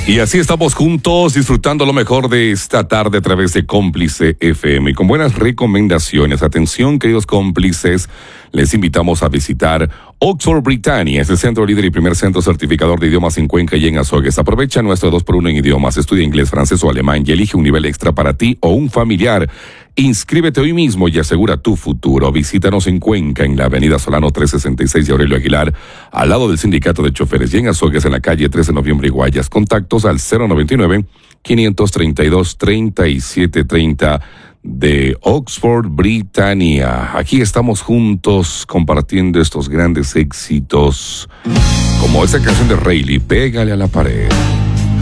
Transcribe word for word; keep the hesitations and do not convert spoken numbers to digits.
Y así estamos juntos disfrutando lo mejor de esta tarde a través de Cómplice F M y con buenas recomendaciones. Atención, queridos cómplices, les invitamos a visitar Oxford Britannia, es el centro líder y primer centro certificador de idiomas en Cuenca y en Azogues. Aprovecha nuestro dos por uno en idiomas, estudia inglés, francés o alemán y elige un nivel extra para ti o un familiar. Inscríbete hoy mismo y asegura tu futuro. Visítanos en Cuenca, en la avenida Solano trescientos sesenta y seis de Aurelio Aguilar, al lado del Sindicato de Choferes, y en Azogues, en la calle trece de noviembre y Guayas. Contactos al cero noventa y nueve, quinientos treinta y dos, treinta y siete treinta de Oxford Britannia. Aquí estamos juntos compartiendo estos grandes éxitos, como esa canción de Rayleigh, Pégale a la pared.